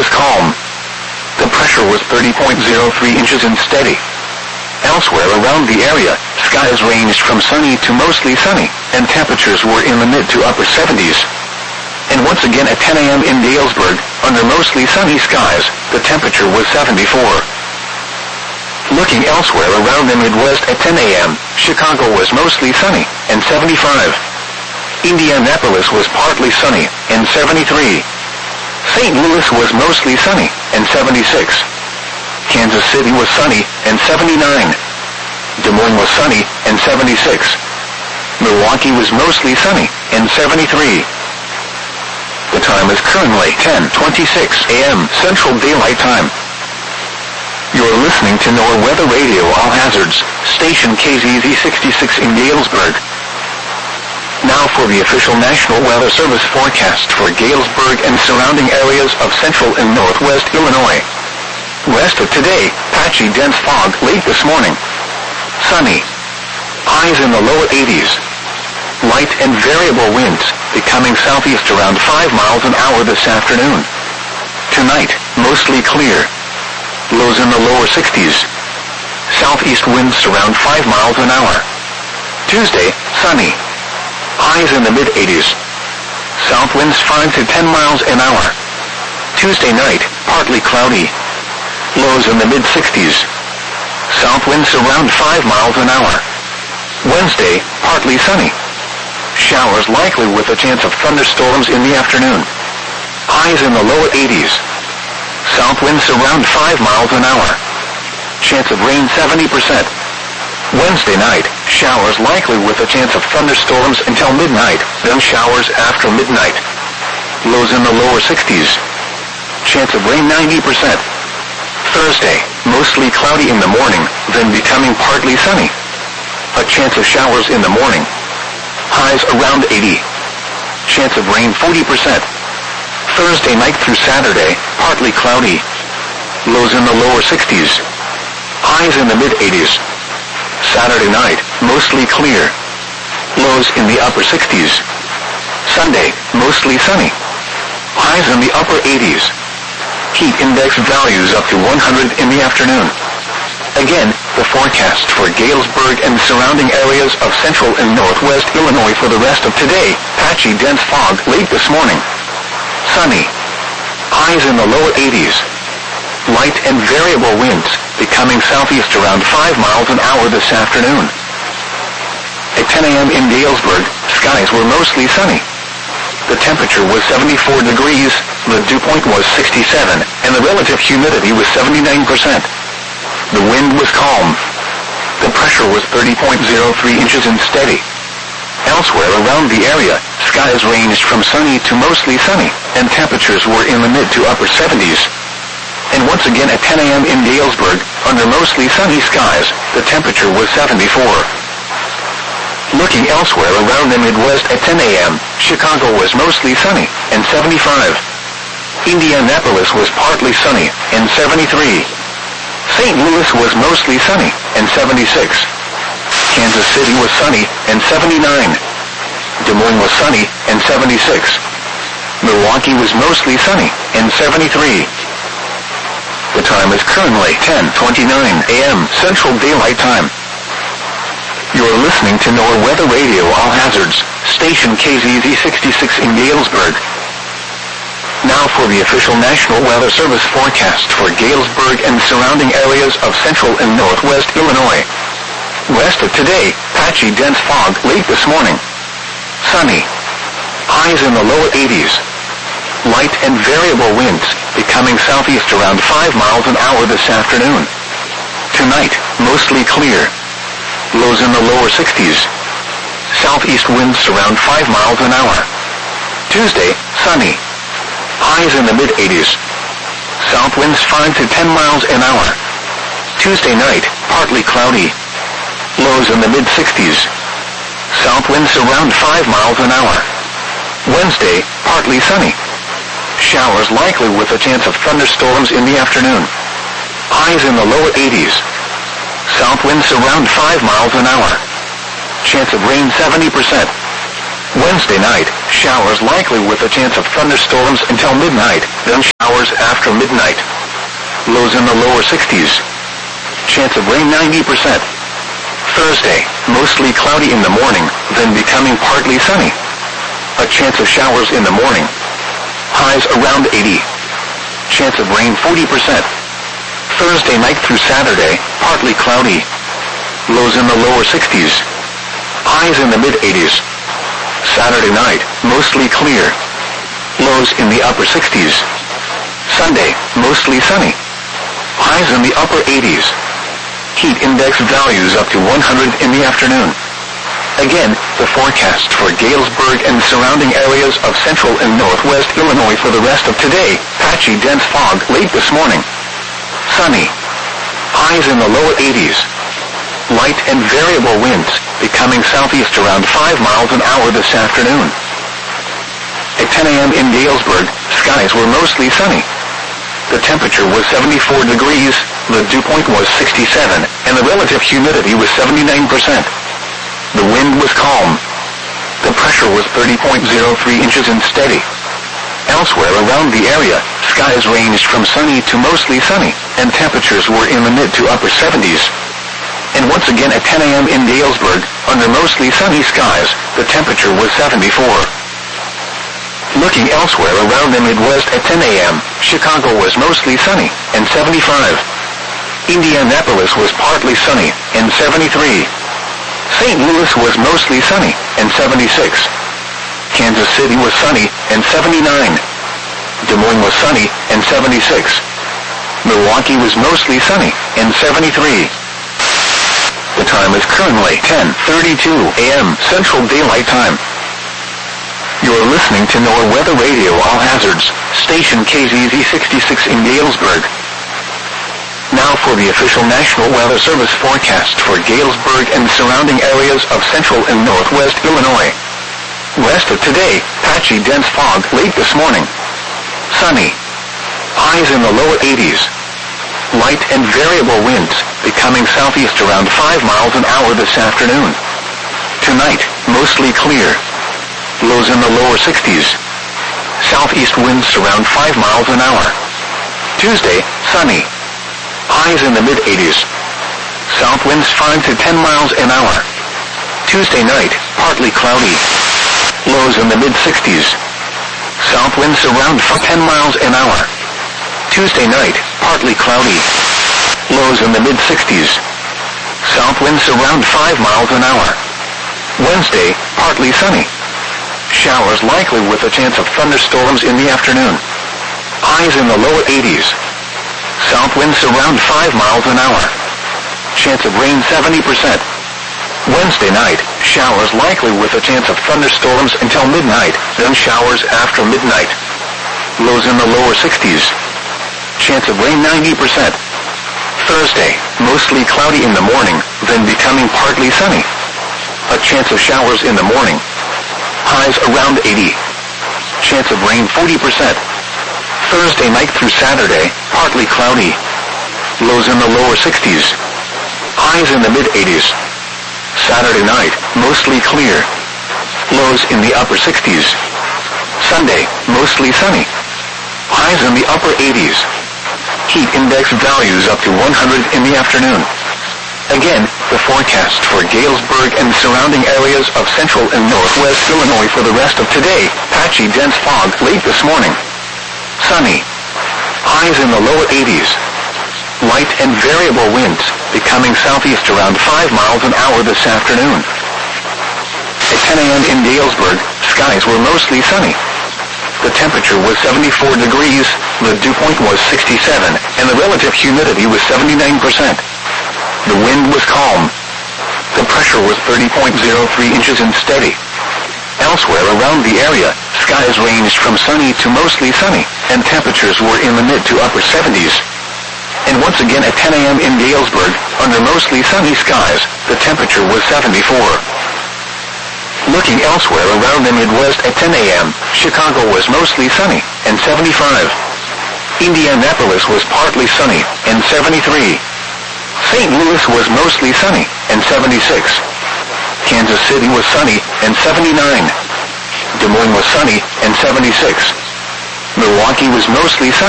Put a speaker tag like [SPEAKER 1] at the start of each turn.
[SPEAKER 1] was calm. The pressure was 30.03 inches and steady. Elsewhere around the area, skies ranged from sunny to mostly sunny, and temperatures were in the mid to upper 70s. And once again at 10 a.m. in Galesburg, under mostly sunny skies, the temperature was 74. Looking elsewhere around the Midwest at 10 a.m., Chicago was mostly sunny, and 75. Indianapolis was partly sunny, and 73. St. Louis was mostly sunny, and 76. Kansas City was sunny, and 79. Des Moines was sunny, and 76. Milwaukee was mostly sunny, and 73. The time is currently 10:26 a.m. Central Daylight Time. You're listening to NOAA Weather Radio All Hazards, station KZZ 66 in Galesburg. Now for the official National Weather Service forecast for Galesburg and surrounding areas of central and northwest Illinois. Rest of today, patchy dense fog late this morning. Sunny. Highs in the lower 80s. Light and variable winds, becoming southeast around 5 miles an hour this afternoon. Tonight, mostly clear. Lows in the lower 60s. Southeast winds around 5 miles an hour. Tuesday, sunny. Highs in the mid-80s. South winds 5 to 10 miles an hour. Tuesday night, partly cloudy. Lows in the mid-60s. South winds around 5 miles an hour. Wednesday, partly sunny. Showers likely with a chance of thunderstorms in the afternoon. Highs in the lower 80s. South winds around 5 miles an hour. Chance of rain 70%. Wednesday night, showers likely with a chance of thunderstorms until midnight, then showers after midnight. Lows in the lower 60s. Chance of rain 90%. Thursday, mostly cloudy in the morning, then becoming partly sunny. A chance of showers in the morning. Highs around 80. Chance of rain 40%. Thursday night through Saturday, partly cloudy. Lows in the lower 60s. Highs in the mid-80s. Saturday night, mostly clear. Lows in the upper 60s. Sunday, mostly sunny. Highs in the upper 80s. Heat index values up to 100 in the afternoon. Again, the forecast for Galesburg and surrounding areas of central and northwest Illinois for the rest of today, patchy dense fog late this morning. Sunny. Highs in the lower 80s. Light and variable winds, becoming southeast around 5 miles an hour this afternoon. At 10 a.m. in Galesburg, skies were mostly sunny. The temperature was 74 degrees, the dew point was 67, and the relative humidity was 79%. The wind was calm. The pressure was 30.03 inches and steady. Elsewhere around the area, skies ranged from sunny to mostly sunny, and temperatures were in the mid to upper 70s. And once again at 10 a.m. in Galesburg, under mostly sunny skies, the temperature was 74. Looking elsewhere around the Midwest at 10 a.m., Chicago was mostly sunny, and 75. Indianapolis was partly sunny, and 73. St. Louis was mostly sunny, and 76. Kansas City was sunny, and 79. Des Moines was sunny, and 76. Milwaukee was mostly sunny, and 73. The time is currently 10:29 a.m. Central Daylight Time. You're listening to NOAA Weather Radio All Hazards, station KZZ 66 in Galesburg. Now for the official National Weather Service forecast for Galesburg and surrounding areas of central and northwest Illinois. Rest of today, patchy dense fog late this morning. Sunny. Highs in the lower 80s. Light and variable winds, becoming southeast around 5 miles an hour this afternoon. Tonight, mostly clear. Lows in the lower 60s. Southeast winds around 5 miles an hour. Tuesday, sunny. Highs in the mid-80s. South winds 5 to 10 miles an hour. Tuesday night, partly cloudy. Lows in the mid-60s. South winds around 5 miles an hour. Wednesday, partly sunny. Showers likely with a chance of thunderstorms in the afternoon. Highs in the lower 80s. South winds around 5 miles an hour. Chance of rain 70%. Wednesday night, showers likely with a chance of thunderstorms until midnight, then showers showers after midnight. Lows in the lower 60s. Chance of rain 90%. Thursday, mostly cloudy in the morning, then becoming partly sunny. A chance of showers in the morning. Highs around 80. Chance of rain 40%. Thursday night through Saturday, partly cloudy. Lows in the lower 60s. Highs in the mid-80s. Saturday night, mostly clear. Lows in the upper 60s. Sunday, mostly sunny. Highs in the upper 80s. Heat index values up to 100 in the afternoon. Again, the forecast for Galesburg and surrounding areas of central and northwest Illinois for the rest of today. Patchy dense fog late this morning. Sunny. Highs in the lower 80s. Light and variable winds, becoming southeast around 5 miles an hour this afternoon. At 10 a.m. in Galesburg, skies were mostly sunny. The temperature was 74 degrees, the dew point was 67, and the relative humidity was 79%. The wind was calm. The pressure was 30.03 inches and steady. Elsewhere around the area, skies ranged from sunny to mostly sunny, and temperatures were in the mid to upper 70s. And once again at 10 a.m. in Galesburg, under mostly sunny skies, the temperature was 74. Looking elsewhere around the Midwest at 10 a.m., Chicago was mostly sunny, and 75. Indianapolis was partly sunny, and 73. St. Louis was mostly sunny, and 76. Kansas City was sunny, and 79. Des Moines was sunny, and 76. Milwaukee was mostly sunny, and 73. The time is currently 10:32 a.m. Central Daylight Time. You're listening to NOAA Weather Radio All Hazards, station KZZ 66 in Galesburg. Now for the official National Weather Service forecast for Galesburg and surrounding areas of central and northwest Illinois. Rest of today, patchy dense fog late this morning. Sunny. Highs in the lower 80s. Light and variable winds, becoming southeast around 5 miles an hour this afternoon. Tonight, mostly clear. Lows in the lower 60s. Southeast winds around 5 miles an hour. Tuesday, sunny. Highs in the mid-80s. South winds 5 to 10 miles an hour. Tuesday night, partly cloudy. Lows in the mid-60s. South winds around 10 miles an hour. Tuesday night, partly cloudy. Lows in the mid-60s. South winds around 5 miles an hour. Wednesday, partly sunny. Showers likely with a chance of thunderstorms in the afternoon. Highs in the lower 80s. South winds around 5 miles an hour. Chance of rain 70%. Wednesday night, showers likely with a chance of thunderstorms until midnight, then showers after midnight. Lows in the lower 60s. Chance of rain 90%. Thursday, mostly cloudy in the morning, then becoming partly sunny. A chance of showers in the morning. Highs around 80. Chance of rain 40%. Thursday night through Saturday, partly cloudy. Lows in the lower 60s. Highs in the mid-80s. Saturday night, mostly clear. Lows in the upper 60s. Sunday, mostly sunny. Highs in the upper 80s. Heat index values up to 100 in the afternoon. Again, the forecast for Galesburg and surrounding areas of central and northwest Illinois for the rest of today. Patchy dense fog late this morning. Sunny. Highs in the lower 80s. Light and variable winds, becoming southeast around 5 miles an hour this afternoon. At 10 a.m. in Galesburg, skies were mostly sunny. The temperature was 74 degrees, the dew point was 67, and the relative humidity was 79%. The wind was calm. The pressure was 30.03 inches and steady. Elsewhere around the area, skies ranged from sunny to mostly sunny, and temperatures were in the mid to upper 70s. And once again at 10 a.m. in Galesburg, under mostly sunny skies, the temperature was 74. Looking elsewhere around the Midwest at 10 a.m., Chicago was mostly sunny, and 75. Indianapolis was partly sunny, and 73. St. Louis was mostly sunny, and 76. Kansas City was sunny, and 79. Des Moines was sunny, and 76. Milwaukee was mostly sunny.